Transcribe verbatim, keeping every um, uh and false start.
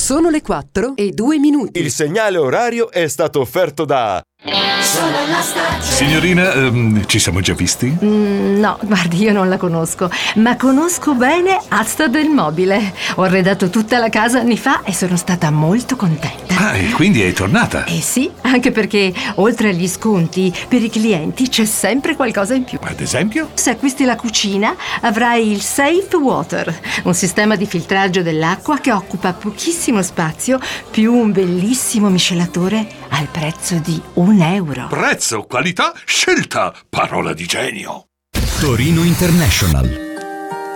Sono le quattro e due minuti. Il segnale orario è stato offerto da... Sono la stagione. Signorina, um, ci siamo già visti? Mm, no, guardi, io non la conosco, ma conosco bene Asta del Mobile. Ho arredato tutta la casa anni fa e sono stata molto contenta. Ah, e quindi è tornata? Eh sì, anche perché oltre agli sconti, per i clienti c'è sempre qualcosa in più. Ad esempio? Se acquisti la cucina, avrai il Safe Water, un sistema di filtraggio dell'acqua che occupa pochissimo spazio, più un bellissimo miscelatore al prezzo di un euro. Prezzo, qualità, scelta, parola di genio. Torino International.